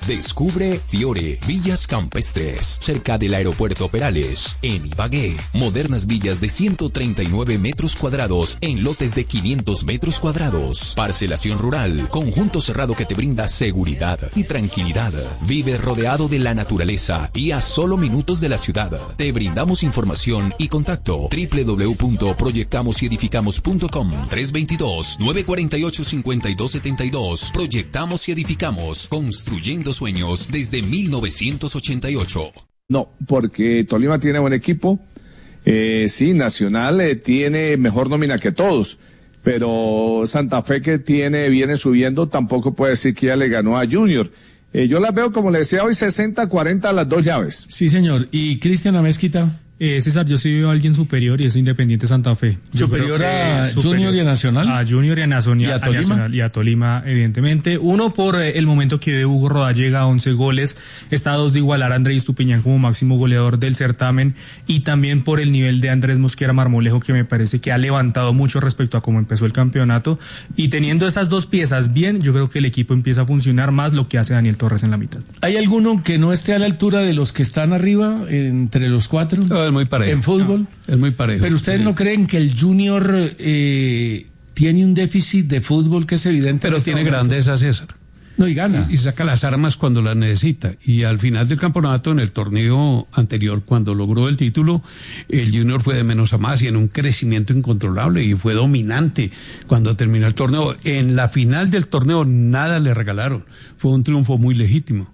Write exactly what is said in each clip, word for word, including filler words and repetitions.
Descubre Fiore, Villas Campestres, cerca del aeropuerto Perales, en Ibagué. Modernas villas de ciento treinta y nueve metros cuadrados en lotes de quinientos metros cuadrados. Parcelación rural, conjunto cerrado que te brinda seguridad y tranquilidad. Vive rodeado de la naturaleza y a solo minutos de la ciudad. Te brindamos información y contacto doble u doble u doble u punto proyectamos y edificamos punto com tres dos dos, nueve cuatro ocho, cinco dos siete dos. Proyectamos y edificamos, construyendo sueños desde mil novecientos ochenta y ocho. No, porque Tolima tiene buen equipo. Eh, sí, Nacional eh, tiene mejor nómina que todos, pero Santa Fe, que tiene viene subiendo, tampoco puede decir que ya le ganó a Junior. Eh, yo las veo, como le decía hoy, sesenta cuarenta las dos llaves. Sí, señor. ¿Y Cristian Amezquita? Eh, César, yo sí veo a alguien superior y es Independiente Santa Fe. Yo ¿Superior a superior, Junior y a Nacional? A Junior y a Nacional. ¿Y a Tolima? A Nacional y a Tolima, evidentemente. Uno, por eh, el momento que vive Hugo Rodallega, once goles. Está a dos de igualar a Andrés Estupiñán como máximo goleador del certamen. Y también por el nivel de Andrés Mosquera Marmolejo, que me parece que ha levantado mucho respecto a cómo empezó el campeonato. Y teniendo esas dos piezas bien, yo creo que el equipo empieza a funcionar más lo que hace Daniel Torres en la mitad. ¿Hay alguno que no esté a la altura de los que están arriba, entre los cuatro? No, es muy parejo. En fútbol. No, es muy parejo. Pero ustedes sí. no creen que el Junior eh, tiene un déficit de fútbol que es evidente. Pero tiene grandeza, César. No, y gana. Y, y saca las armas cuando las necesita. Y al final del campeonato, en el torneo anterior, cuando logró el título, el Junior fue de menos a más y en un crecimiento incontrolable y fue dominante cuando terminó el torneo. En la final del torneo nada le regalaron. Fue un triunfo muy legítimo.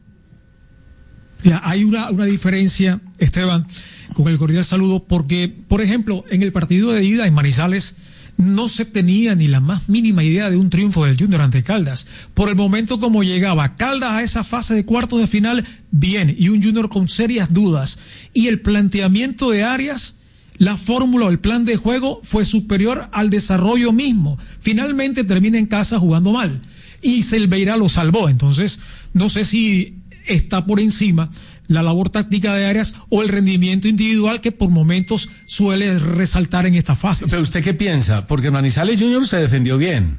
Ya, hay una, una diferencia, Esteban, con el cordial saludo, porque, por ejemplo, en el partido de ida en Manizales no se tenía ni la más mínima idea de un triunfo del Junior ante Caldas. Por el momento como llegaba Caldas a esa fase de cuartos de final, bien, y un Junior con serias dudas. Y el planteamiento de Arias, la fórmula o el plan de juego fue superior al desarrollo mismo. Finalmente termina en casa jugando mal. Y Silveira lo salvó. Entonces, no sé si está por encima la labor táctica de Arias o el rendimiento individual que por momentos suele resaltar en esta fase. ¿Pero usted qué piensa? Porque Manizales Junior se defendió bien.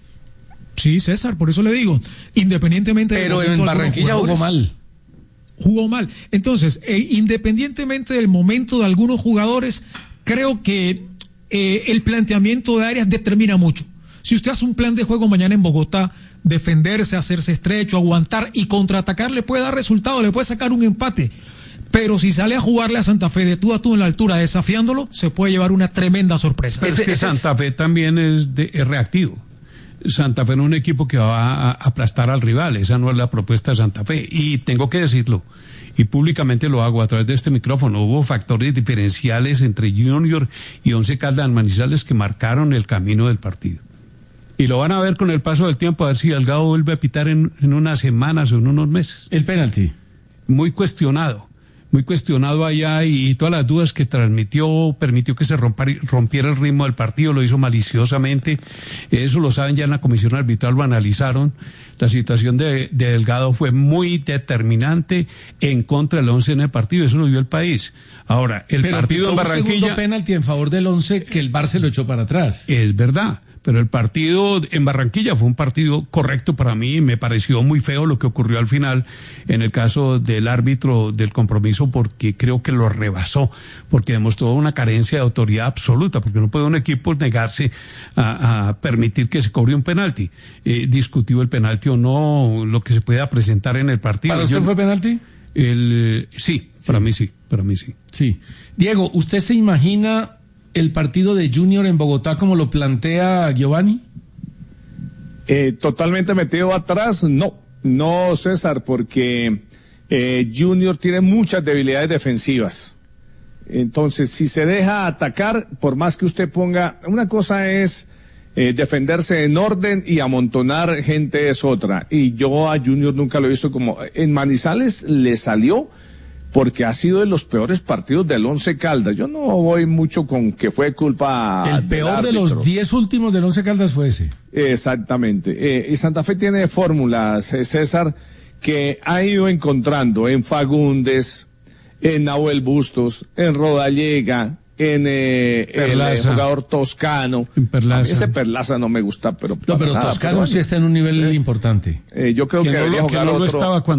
Sí, César, por eso le digo, independientemente de... Pero en Barranquilla jugó mal. Jugó mal. Entonces, eh, independientemente del momento de algunos jugadores, creo que eh, el planteamiento de Arias determina mucho. Si usted hace un plan de juego mañana en Bogotá, defenderse, hacerse estrecho, aguantar y contraatacar, le puede dar resultado, le puede sacar un empate. Pero si sale a jugarle a Santa Fe de tú a tú en la altura, desafiándolo, se puede llevar una tremenda sorpresa. Pero es que Santa Fe también es, de, es reactivo. Santa Fe no es un equipo que va a aplastar al rival, esa no es la propuesta de Santa Fe. Y tengo que decirlo, y públicamente lo hago a través de este micrófono, hubo factores diferenciales entre Junior y Once Caldas Manizales que marcaron el camino del partido. Y lo van a ver con el paso del tiempo, a ver si Delgado vuelve a pitar en, en unas semanas o en unos meses. El penalti. Muy cuestionado, muy cuestionado allá y, y todas las dudas que transmitió, permitió que se rompara, rompiera el ritmo del partido, lo hizo maliciosamente. Eso lo saben ya en la comisión arbitral, lo analizaron. La situación de, de Delgado fue muy determinante en contra del Once en el partido, eso lo vio el país. Ahora, el Pero partido en Barranquilla... un segundo penalti en favor del Once que el Barça lo echó para atrás. Es verdad. Pero el partido en Barranquilla fue un partido correcto para mí, me pareció muy feo lo que ocurrió al final en el caso del árbitro del compromiso porque creo que lo rebasó, porque demostró una carencia de autoridad absoluta, porque no puede un equipo negarse a, a permitir que se cobre un penalti. Eh, discutió el penalti o no, lo que se pueda presentar en el partido. ¿Para usted Yo, fue penalti? El, sí, sí, para mí sí, para mí sí. Sí. Diego, ¿usted se imagina el partido de Junior en Bogotá como lo plantea Giovanni? Eh, totalmente metido atrás, no, no César, porque eh, Junior tiene muchas debilidades defensivas. Entonces, si se deja atacar, por más que usted ponga, una cosa es eh, defenderse en orden y amontonar gente es otra. Y yo a Junior nunca lo he visto como, en Manizales le salió, porque ha sido de los peores partidos del Once Caldas. Yo no voy mucho con que fue culpa El peor de los diez últimos del Once Caldas fue ese. Exactamente. Eh, y Santa Fe tiene fórmulas, eh, César, que ha ido encontrando en Fagundes, en Nahuel Bustos, en Rodallega, en eh, el eh, jugador Toscano. En Perlaza. Ese Perlaza no me gusta, pero... No, pero nada, Toscano pero sí está en un nivel eh, importante. Eh, yo creo que, que no debería lo, jugar que no lo otro... estaba cuando